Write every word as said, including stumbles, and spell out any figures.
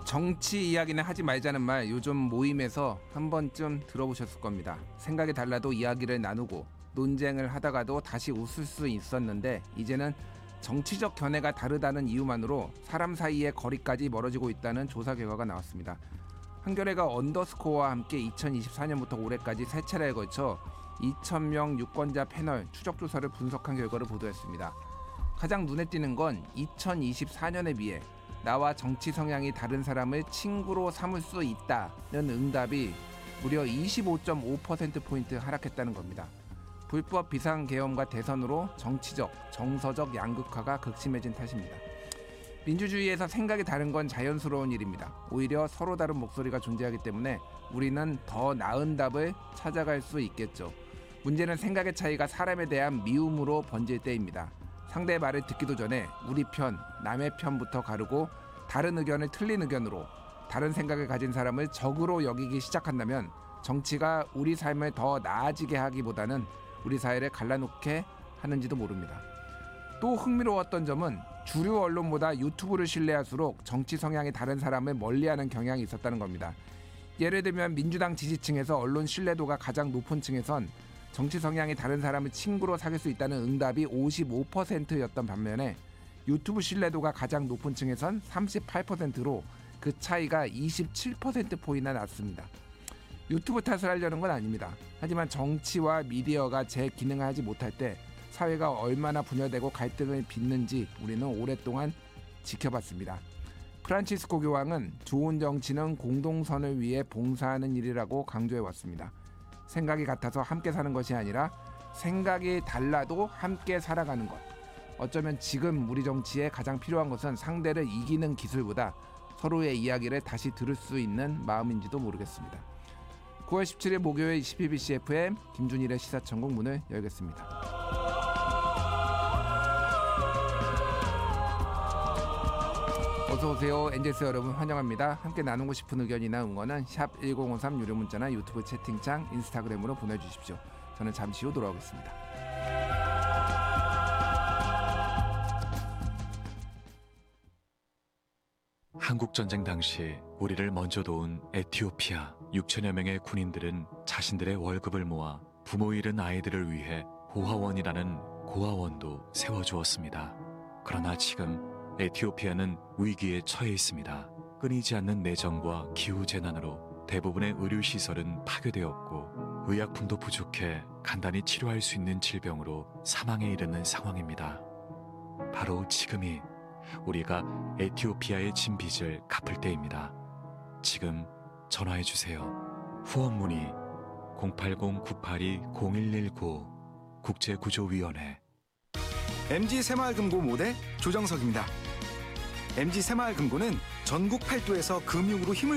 정치 이야기는 하지 말자는 말 요즘 모임에서 한 번쯤 들어보셨을 겁니다. 생각이 달라도 이야기를 나누고 논쟁을 하다가도 다시 웃을 수 있었는데 이제는 정치적 견해가 다르다는 이유만으로 사람 사이의 거리까지 멀어지고 있다는 조사 결과가 나왔습니다. 한겨레가 언더스코어와 함께 이천이십사 년부터 올해까지 세 차례에 걸쳐 이천 명 유권자 패널 추적 조사를 분석한 결과를 보도했습니다. 가장 눈에 띄는 건 이천이십사 년에 비해 나와 정치 성향이 다른 사람을 친구로 삼을 수 있다는 응답이 무려 이십오 점 오 퍼센트포인트 하락했다는 겁니다. 불법 비상계엄과 대선으로 정치적, 정서적 양극화가 극심해진 탓입니다. 민주주의에서 생각이 다른 건 자연스러운 일입니다. 오히려 서로 다른 목소리가 존재하기 때문에 우리는 더 나은 답을 찾아갈 수 있겠죠. 문제는 생각의 차이가 사람에 대한 미움으로 번질 때입니다. 상대의 말을 듣기도 전에 우리 편, 남의 편부터 가르고 다른 의견을 틀린 의견으로 다른 생각을 가진 사람을 적으로 여기기 시작한다면 정치가 우리 삶을 더 나아지게 하기보다는 우리 사회를 갈라놓게 하는지도 모릅니다. 또 흥미로웠던 점은 주류 언론보다 유튜브를 신뢰할수록 정치 성향이 다른 사람을 멀리하는 경향이 있었다는 겁니다. 예를 들면 민주당 지지층에서 언론 신뢰도가 가장 높은 층에선 정치 성향이 다른 사람을 친구로 사귈 수 있다는 응답이 오십오 퍼센트였던 반면에 유튜브 신뢰도가 가장 높은 층에선 삼십팔 퍼센트로 그 차이가 이십칠 퍼센트포인트나 났습니다. 유튜브 탓을 하려는 건 아닙니다. 하지만 정치와 미디어가 제 기능을 하지 못할 때 사회가 얼마나 분열되고 갈등을 빚는지 우리는 오랫동안 지켜봤습니다. 프란치스코 교황은 좋은 정치는 공동선을 위해 봉사하는 일이라고 강조해왔습니다. 생각이 같아서 함께 사는 것이 아니라 생각이 달라도 함께 살아가는 것. 어쩌면 지금 우리 정치에 가장 필요한 것은 상대를 이기는 기술보다 서로의 이야기를 다시 들을 수 있는 마음인지도 모르겠습니다. 구월 십칠일 목요일 씨비비씨 에프엠 김준일의 시사천국 문을 열겠습니다. 어서오세요. 엔젤스 여러분 환영합니다. 함께 나누고 싶은 의견이나 응원은 샵 일공오삼 유료 문자나 유튜브 채팅창, 인스타그램으로 보내주십시오. 저는 잠시 후 돌아오겠습니다. 한국전쟁 당시 우리를 먼저 도운 에티오피아 육천여 명의 군인들은 자신들의 월급을 모아 부모 잃은 아이들을 위해 고아원이라는 고아원도 세워주었습니다. 그러나 지금 에티오피아는 위기에 처해 있습니다. 끊이지 않는 내정과 기후재난으로 대부분의 의료시설은 파괴되었고 의약품도 부족해 간단히 치료할 수 있는 질병으로 사망에 이르는 상황입니다. 바로 지금이 우리가 에티오피아의 진 빚을 갚을 때입니다. 지금 전화해주세요. 후원 문의 공팔공 구팔이 공일일구 국제구조위원회. 엠지 새마을금고 모대 조정석입니다. 엠지 새마을금고는 전국 팔도에서 금융으로 힘을